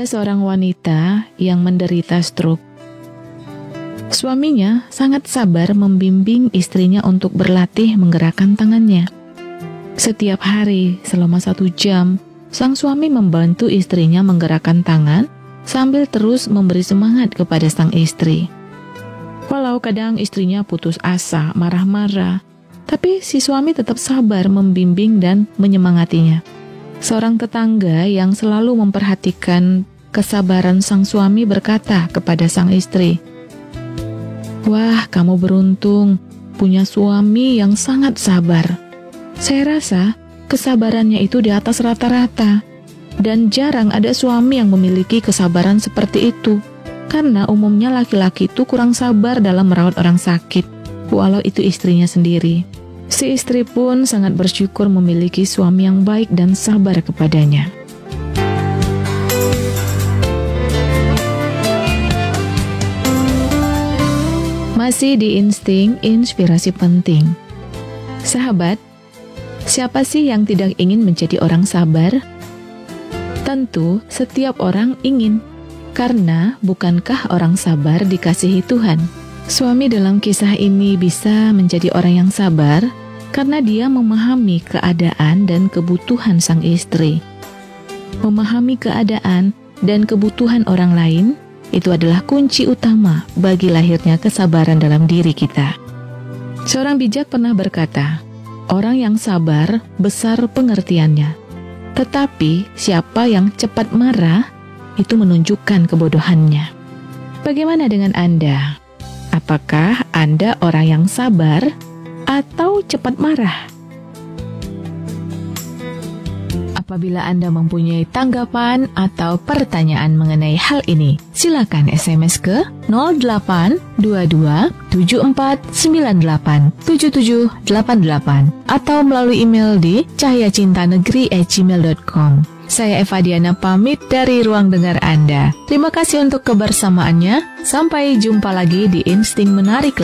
Ada seorang wanita yang menderita stroke. Suaminya sangat sabar membimbing istrinya untuk berlatih menggerakkan tangannya. Setiap hari selama 1 jam, sang suami membantu istrinya menggerakkan tangan sambil terus memberi semangat kepada sang istri. Walau kadang istrinya putus asa, marah-marah, tapi si suami tetap sabar membimbing dan menyemangatinya. Seorang tetangga yang selalu memperhatikan kesabaran sang suami berkata kepada sang istri, "Wah, kamu beruntung punya suami yang sangat sabar. Saya rasa kesabarannya itu di atas rata-rata, dan jarang ada suami yang memiliki kesabaran seperti itu. Karena umumnya laki-laki itu kurang sabar dalam merawat orang sakit, walau itu istrinya sendiri." Si istri pun sangat bersyukur memiliki suami yang baik dan sabar kepadanya. Masih di insting inspirasi penting. Sahabat, siapa sih yang tidak ingin menjadi orang sabar? Tentu setiap orang ingin, karena bukankah orang sabar dikasihi Tuhan? Suami dalam kisah ini bisa menjadi orang yang sabar karena dia memahami keadaan dan kebutuhan sang istri. Memahami keadaan dan kebutuhan orang lain itu adalah kunci utama bagi lahirnya kesabaran dalam diri kita. Seorang bijak pernah berkata, "Orang yang sabar besar pengertiannya, tetapi siapa yang cepat marah itu menunjukkan kebodohannya." Bagaimana dengan Anda? Apakah Anda orang yang sabar atau cepat marah? Apabila Anda mempunyai tanggapan atau pertanyaan mengenai hal ini, silakan SMS ke 0822-7498-7788 atau melalui email di cahayacintanegeri@gmail.com. Saya Eva Diana pamit dari ruang dengar Anda. Terima kasih untuk kebersamaannya. Sampai jumpa lagi di Insting Menarik